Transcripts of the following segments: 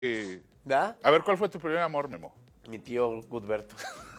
¿Da? A ver, ¿cuál fue tu primer amor, Memo? Mi tío Gudberto.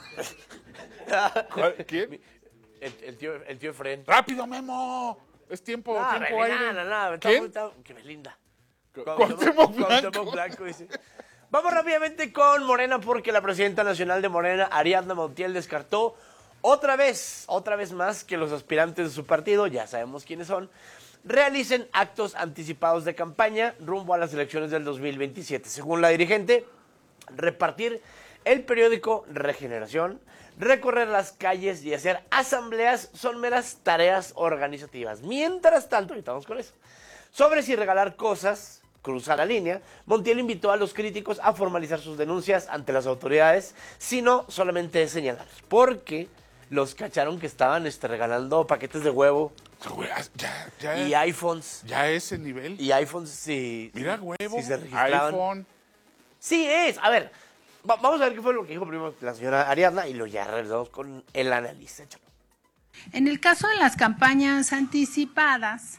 ¿Quién? El tío Efren. ¡Rápido, Memo! Es tiempo aire. No. ¿Quién? ¡Qué linda! Cuauhtémoc Blanco. Cuauhtémoc Blanco, dice. Vamos rápidamente con Morena porque la presidenta nacional de Morena, Ariadna Montiel, descartó otra vez más que los aspirantes de su partido, ya sabemos quiénes son, realicen actos anticipados de campaña rumbo a las elecciones del 2027. Según la dirigente, repartir el periódico Regeneración, recorrer las calles y hacer asambleas son meras tareas organizativas. Mientras tanto, ahorita vamos con eso, sobre si regalar cosas cruza la línea, Montiel invitó a los críticos a formalizar sus denuncias ante las autoridades, sino solamente señalarlos, porque los cacharon que estaban regalando paquetes de huevo y iPhones. ¿Ya ese nivel? Y iPhones, sí. Mira, huevo, si se registraban. iPhone. Sí es. A ver, vamos a ver qué fue lo que dijo primero la señora Ariadna y lo ya regresamos con el análisis. Échalo. En el caso de las campañas anticipadas,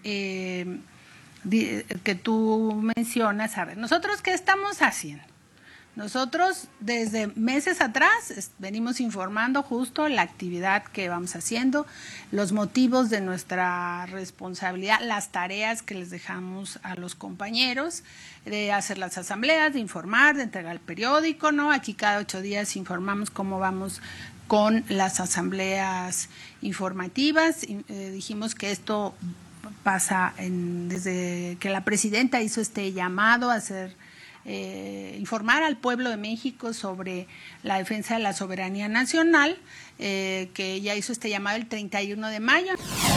que tú mencionas, a ver, ¿nosotros qué estamos haciendo? Nosotros desde meses atrás venimos informando justo la actividad que vamos haciendo, los motivos de nuestra responsabilidad, las tareas que les dejamos a los compañeros, de hacer las asambleas, de informar, de entregar el periódico, ¿no? Aquí cada 8 días informamos cómo vamos con las asambleas informativas. Dijimos que esto pasa desde que la presidenta hizo este llamado a hacer informar al pueblo de México sobre la defensa de la soberanía nacional, que ella hizo este llamado el 31 de mayo.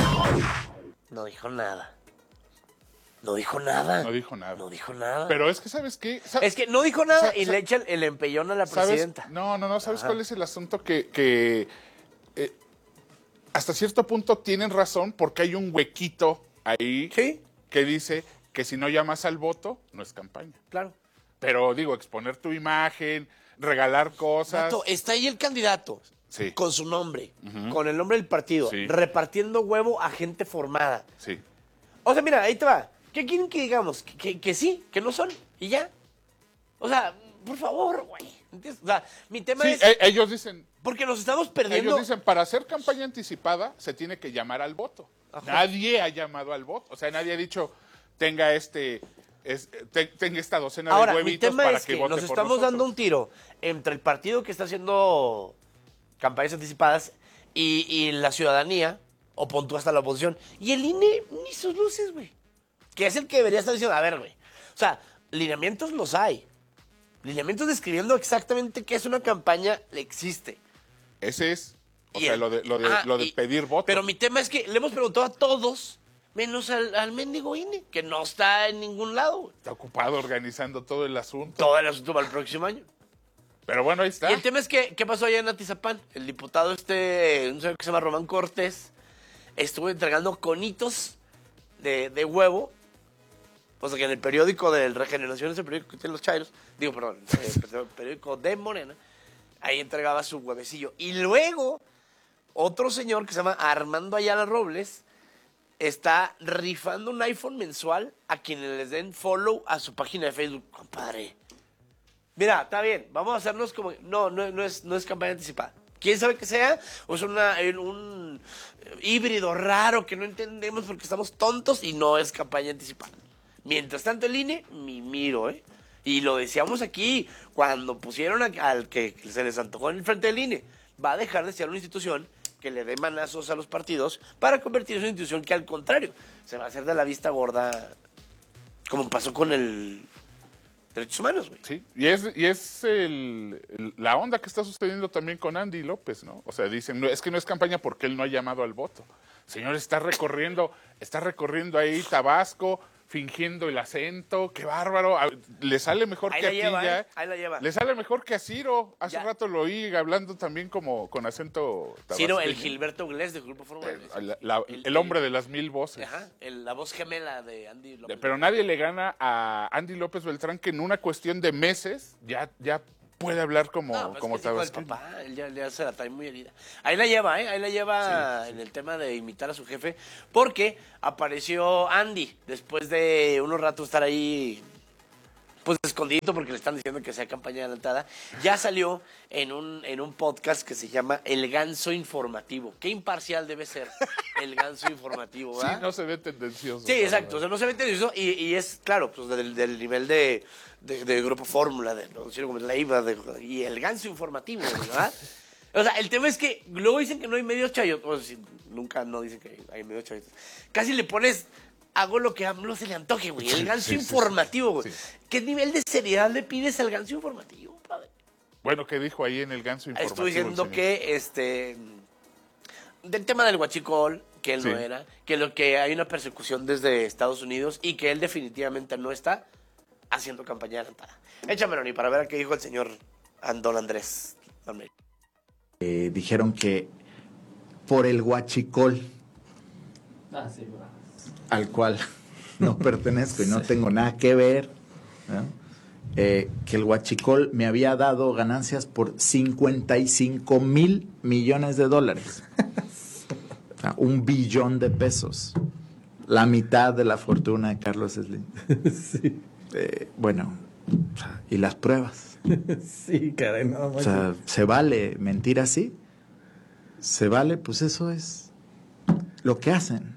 No dijo nada. No dijo nada. Pero es que, ¿sabes qué? Es que no dijo nada y le echa el empellón a la presidenta. No. ¿Sabes cuál es el asunto? Que hasta cierto punto tienen razón porque hay un huequito ahí que dice que si no llamas al voto, no es campaña. Claro. Pero digo, exponer tu imagen, regalar cosas. Nato, está ahí el candidato con su nombre, con el nombre del partido, repartiendo huevo a gente formada. Sí. O sea, mira, ahí te va. ¿Qué quieren que digamos? Que sí, que no son, y ya. O sea, por favor, güey. ¿Entiendes? O sea, mi tema es... ellos dicen... Porque nos estamos perdiendo... Ellos dicen, para hacer campaña anticipada, se tiene que llamar al voto. Ajá. Nadie ha llamado al voto. O sea, nadie ha dicho, tenga esta docena de huevitos para que vote por nosotros. Nos estamos dando un tiro entre el partido que está haciendo campañas anticipadas y la ciudadanía, o pon tú hasta la oposición. Y el INE ni sus luces, güey. Que es el que debería estar diciendo, a ver, güey. O sea, lineamientos los hay. Lineamientos describiendo exactamente qué es una campaña existe. Ese es, lo de pedir votos. Pero mi tema es que le hemos preguntado a todos, menos al mendigo INE, que no está en ningún lado, güey. Está ocupado organizando todo el asunto. Todo el asunto para el próximo año. Pero bueno, ahí está. Y el tema es que, ¿qué pasó allá en Atizapán? El diputado un señor que se llama Román Cortés, estuvo entregando conitos de huevo. O sea, que en el periódico de Regeneración, ese periódico que tiene los chairos, el periódico de Morena, ahí entregaba su huevecillo. Y luego, otro señor que se llama Armando Ayala Robles, está rifando un iPhone mensual a quienes les den follow a su página de Facebook. Compadre, mira, está bien, vamos a hacernos como... No es campaña anticipada. ¿Quién sabe qué sea? O es un híbrido raro que no entendemos porque estamos tontos y no es campaña anticipada. Mientras tanto el INE, miro, y lo decíamos aquí, cuando pusieron al que se les antojó en el frente del INE, va a dejar de ser una institución que le dé manazos a los partidos para convertirse en una institución que al contrario, se va a hacer de la vista gorda, como pasó con el Derechos Humanos, güey. Sí, y es la onda que está sucediendo también con Andy López, ¿no? O sea, dicen, es que no es campaña porque él no ha llamado al voto. Señor, está recorriendo ahí Tabasco, fingiendo el acento, qué bárbaro. Le sale mejor ahí que a Tilla. Ahí la lleva. Le sale mejor que a Ciro. Hace rato lo oí hablando también como con acento tabasqueño. Ciro, el Gilberto Glés de Grupo Fórmula. El hombre de las 1000 voces. Ajá, la voz gemela de Andy López. Pero nadie le gana a Andy López Beltrán, que en una cuestión de meses ya puede hablar como tabasqueño. Papá, él ya se la trae muy herida. Ahí la lleva, en el tema de imitar a su jefe, porque apareció Andy después de unos ratos estar ahí pues escondidito porque le están diciendo que sea campaña adelantada. Ya salió en un podcast que se llama El Ganso Informativo. Qué imparcial debe ser el Ganso Informativo, ¿verdad? Sí, no se ve tendencioso. Sí, exacto. O sea, no se ve tendencioso y es, claro, pues del nivel de Grupo Fórmula, de Noticiero como la IVA, y el Ganso Informativo, ¿verdad? O sea, el tema es que luego dicen que no hay medios chayotes. O sea, nunca no dicen que hay medios chayotes. Casi le pones, hago lo que a AMLO se le antoje, güey. El Ganso Informativo, güey. Sí. ¿Qué nivel de seriedad le pides al Ganso Informativo, padre? Bueno, ¿qué dijo ahí en el Ganso Informativo? Estuve diciendo que, del tema del huachicol, que él no era, que hay una persecución desde Estados Unidos y que él definitivamente no está haciendo campaña adelantada. Échamelo, ni para ver a qué dijo el señor Don Andrés. Dijeron que por el huachicol, al cual no pertenezco y no tengo nada que ver, ¿no? Que el huachicol me había dado ganancias por 55 mil millones de dólares. O sea, 1 billón de pesos. La mitad de la fortuna de Carlos Slim. Sí. Bueno, y las pruebas. Sí, caray, no. O sea, ¿se vale mentir así? ¿Se vale? Pues eso es lo que hacen.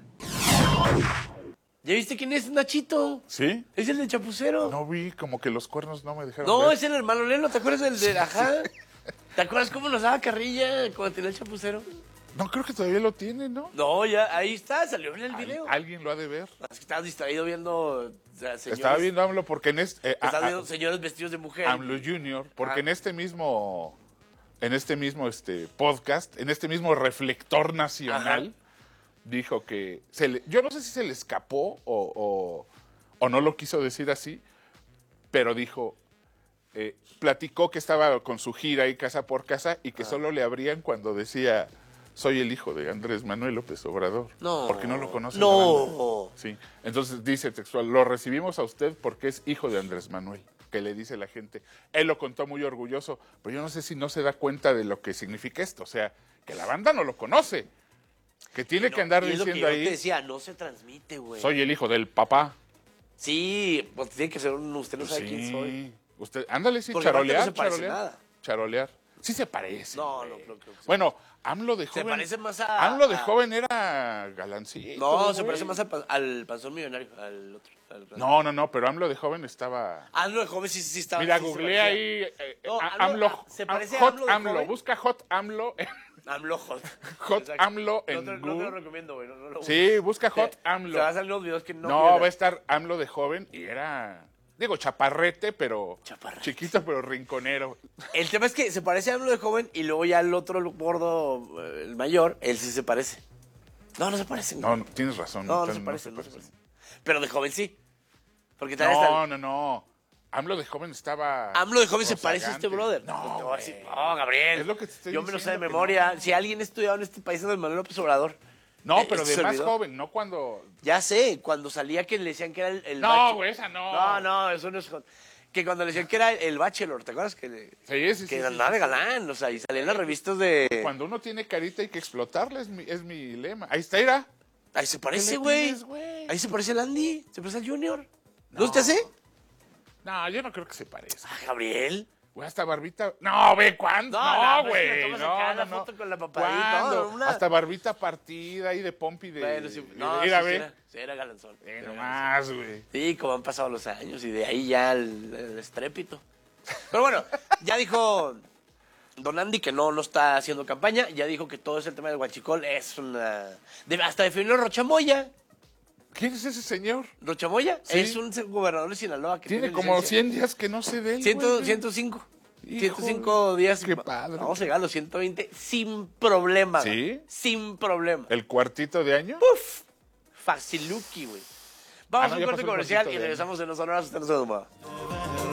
¿Ya viste quién es Nachito? ¿Sí? Es el de Chapucero. No vi, como que los cuernos no me dejaron No, ver. es el hermano Lelo, ¿te acuerdas del de Ajá? ¿Te acuerdas cómo nos daba carrilla cuando tenía el Chapucero? No, creo que todavía lo tiene, ¿no? No, ya, ahí está, salió en el video. Alguien lo ha de ver. Es que estabas distraído viendo, o sea, señores. Estaba viendo AMLO porque en Estabas viendo señores vestidos de mujer. AMLO Junior, porque Ah. en este mismo podcast, en este mismo reflector nacional, dijo que yo no sé si se le escapó o no lo quiso decir así, pero dijo, platicó que estaba con su gira ahí casa por casa y que solo le abrían cuando decía, soy el hijo de Andrés Manuel López Obrador. No. Porque no lo conoce la banda. No. Sí. Entonces dice textual, lo recibimos a usted porque es hijo de Andrés Manuel, que le dice la gente. Él lo contó muy orgulloso, pero yo no sé si no se da cuenta de lo que significa esto. O sea, que la banda no lo conoce. Que tiene que andar Y es lo diciendo que yo ahí, te decía, no se transmite, güey. soy el hijo del papá. Sí, pues tiene que ser usted no sabe Sí. quién soy. Usted, ándale, sí, Porque aparte charolear, no se parece charolear. nada. Charolear. Sí se parece. No, güey. no creo que sí. Bueno, AMLO de Se joven. parece más a... AMLO de joven era galancito. No, se güey. parece más al Panzón Millonario, al otro. No, pero AMLO de joven estaba... AMLO de joven sí estaba... Mira, sí se googleé parecía. ahí No, AMLO, se parece a Hot AMLO de AMLO, joven. busca Hot AMLO. AMLO Hot. Hot Exacto. AMLO en No te Google. lo recomiendo, güey. No lo Sí, busca busques. Hot AMLO. Te van a salir unos videos que no... No, quiero va a ver. estar AMLO de joven y era, digo, chaparrete, pero Chaparrete. chiquito, pero rinconero. El tema es que se parece a AMLO de joven y luego ya el otro, el gordo, el mayor, él sí se parece. No se parece. No, no, tienes razón. No se parece, no se parece. Pero de joven sí. Porque tal vez No. AMLO de joven estaba... AMLO de joven se parece a este rozagante. brother. No, Te voy a decir, güey. no, Gabriel. Es lo que te estoy Yo me lo sé de diciendo que memoria. no. Si alguien ha estudiado en este país es de Manuel López Obrador. No, pero ¿se de más olvidó? joven, no cuando... Ya sé, cuando salía que le decían que era el No, bachelor. güey, esa no. No, eso no es... Que cuando le decían que era el bachelor, ¿te acuerdas? Sí. Andaba de galán, o sea, y salía en las revistas de... Cuando uno tiene carita hay que explotarla, es mi lema. Ahí está, Ira. Ahí se ¿Qué parece, le güey. pides, güey? Ahí se parece el Andy, se parece al Junior. ¿No te hace? No, yo no creo que se parezca. Ah, Gabriel. Güey, hasta barbita... No, ve, ¿cuándo? No, No, pues, si le güey. tomas No, acá la no, foto con la papadita, ¿Cuándo? no, una- Hasta barbita partida ahí de pompi de... Bueno, sí, de- no, Mira, sí, ve. sí era galanzón. Sí, era Nomás, güey. galanzón. Sí, como han pasado los años y de ahí ya el estrépito. Pero bueno, ya dijo Don Andy que no está haciendo campaña, ya dijo que todo ese tema del huachicol es una... hasta definió Rochamoya. ¿Quién es ese señor? ¿Rochamoya? Sí. Es un gobernador de Sinaloa que Tiene como licencia. 100 días que no se ve. 105. Hijo, 105 días. qué padre. Vamos a llegar a los 120 sin problema. ¿Sí? güey. Sin problema. ¿El cuartito de año? ¡Puf! Faciluki, güey. Vamos no, a un ya corte pasó el comercial cuartito y de regresamos en los honorados. Usted no se duerma.